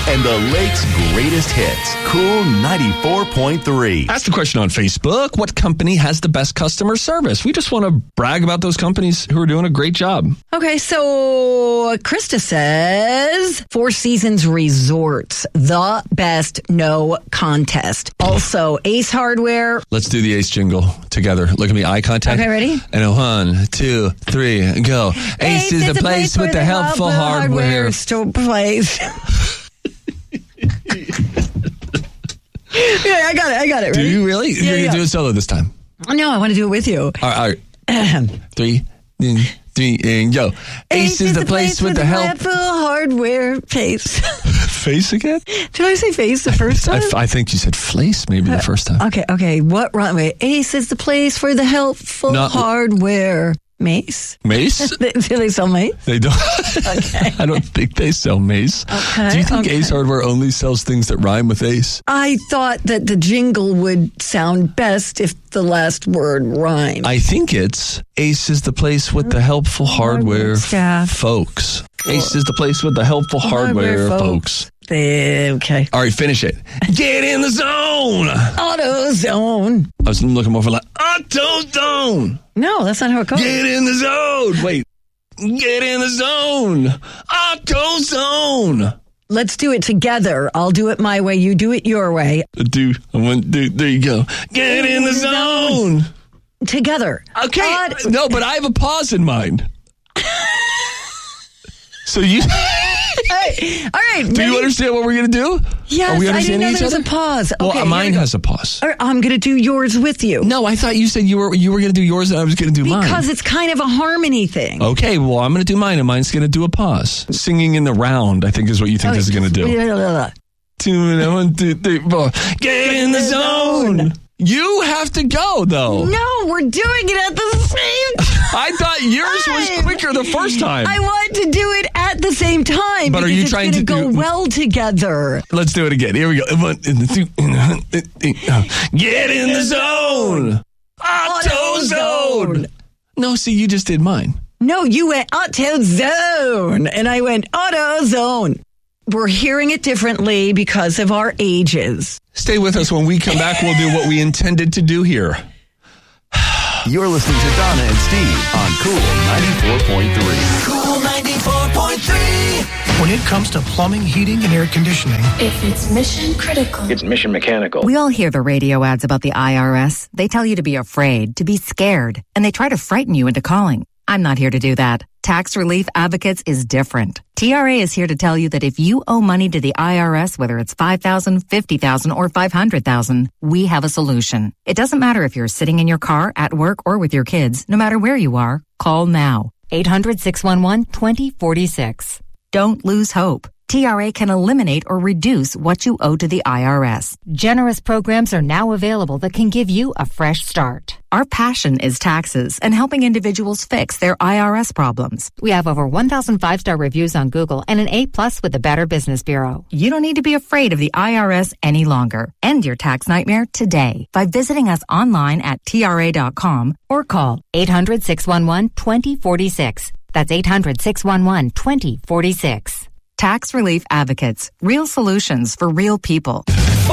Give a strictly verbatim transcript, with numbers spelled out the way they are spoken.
and the lake's greatest hits. Cool ninety-four point three. Ask the question on Facebook, what company has the best customer service? We just want to brag about those companies who are doing a great job. Okay, so Krista says Four Seasons Resorts, the best, no contest. Also, Ace Hardware. Let's do the Ace jingle together. Look at me, eye contact. Okay, ready? And a one, two, three, go. Ace, Ace is, is the place, place with the helpful hardware. hardware store place. Yeah, I got it. I got it. Ready? Do you really? Yeah, You're going to yeah. do it solo this time. No, I want to do it with you. All right. All right. Three, three, and go. Ace, Ace is, is the place, place with, with the helpful hardware face. Face again? Did I say face the first time? I, I think you said flace maybe the first time. Uh, okay, okay. What wrong? Wait. Ace is the place for the helpful Not, hardware. Mace? Mace? Do they sell mace? They don't. Okay. I don't think they sell mace. Okay. Do you think okay. Ace Hardware only sells things that rhyme with Ace? I thought that the jingle would sound best if the last word rhymed. I think it's Ace is the place with the helpful hardware staff. folks. Ace is the place with the helpful hardware, hardware folks. folks. Okay. All right, finish it. Get in the zone. AutoZone. I was looking more for like AutoZone. No, that's not how it goes. Get in the zone. Wait. Get in the zone. AutoZone. Let's do it together. I'll do it my way. You do it your way. Do one, do, there you go. Get in the zone. Together. Okay. God. No, but I have a pause in mind. So you... Hey, all right. Do ready? you understand what we're going to do? Yes, Are we I didn't know each there was other? a pause. Okay, well, mine has a pause. All right, I'm going to do yours with you. No, I thought you said you were you were going to do yours and I was going to do because mine. Because it's kind of a harmony thing. Okay, well, I'm going to do mine and mine's going to do a pause. Singing in the round, I think, is what you think okay. this is going to do. Two, one, two, three, four. Get in the zone. You have to go, though. No, we're doing it at the same time. I thought yours was quicker the first time. I want to do it at the same time. But are you it's trying to go do... well together? Let's do it again. Here we go. Get in the zone. AutoZone. No, see, you just did mine. No, you went AutoZone, and I went AutoZone. We're hearing it differently because of our ages. Stay with us. When we come back, we'll do what we intended to do here. You're listening to Donna and Steve on Cool ninety-four point three. Cool ninety-four point three. When it comes to plumbing, heating, and air conditioning, if it's mission critical, it's mission mechanical. We all hear the radio ads about the I R S. They tell you to be afraid, to be scared, and they try to frighten you into calling. I'm not here to do that. Tax Relief Advocates is different. T R A is here to tell you that if you owe money to the I R S, whether it's five thousand dollars, fifty thousand dollars, or five hundred thousand dollars, we have a solution. It doesn't matter if you're sitting in your car, at work, or with your kids. No matter where you are, call now. eight hundred, six one one, two zero four six. Don't lose hope. T R A can eliminate or reduce what you owe to the I R S. Generous programs are now available that can give you a fresh start. Our passion is taxes and helping individuals fix their I R S problems. We have over one thousand five-star reviews on Google and an A plus with the Better Business Bureau. You don't need to be afraid of the I R S any longer. End your tax nightmare today by visiting us online at T R A dot com or call eight hundred, six one one, two zero four six. That's eight hundred, six one one, two zero four six. Tax Relief Advocates. Real solutions for real people.